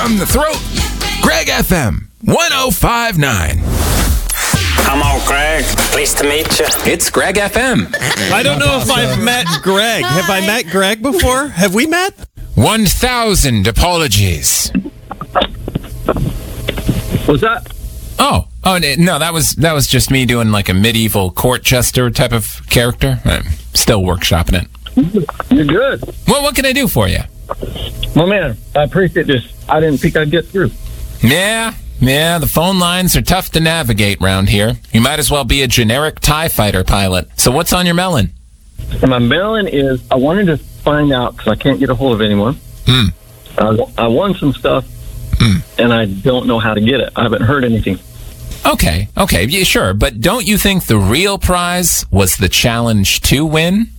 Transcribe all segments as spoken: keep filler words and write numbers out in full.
down the throat. Greg F M one oh five point nine. Come on, Greg. Pleased to meet you. It's Greg F M. I don't know if I've met Greg. Have I met Greg before? Have we met? one thousand apologies. What's that? Oh, oh no, that was that was just me doing like a medieval court jester type of character. I'm still workshopping it. You're good. Well, what can I do for you? Well, man, I appreciate this. I didn't think I'd get through. Yeah, yeah, the phone lines are tough to navigate round here. You might as well be a generic TIE fighter pilot. So what's on your melon? And my melon is, I wanted to find out, because I can't get a hold of anyone. Hmm. I, I won some stuff, Hmm. and I don't know how to get it. I haven't heard anything. Okay, okay, yeah, sure. But don't you think the real prize was the challenge to win?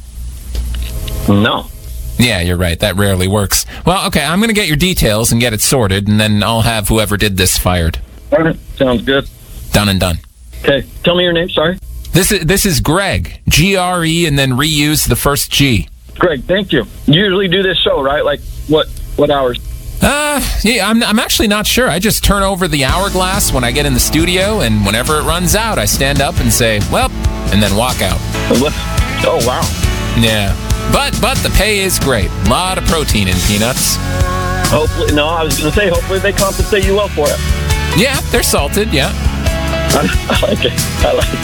No. Yeah, you're right. That rarely works. Well, okay, I'm going to get your details and get it sorted, and then I'll have whoever did this fired. All right. Sounds good. Done and done. Okay. Tell me your name. Sorry. This is this is Greg. G R E, and then reuse the first G. Greg, thank you. You usually do this show, right? Like, what what hours? Uh, yeah, I'm, I'm actually not sure. I just turn over the hourglass when I get in the studio, and whenever it runs out, I stand up and say, well, and then walk out. Oh, wow. Yeah. But but the pay is great. A lot of protein in peanuts. Hopefully, no, I was going to say, hopefully they compensate you well for it. Yeah, they're salted, yeah. I, I like it. I like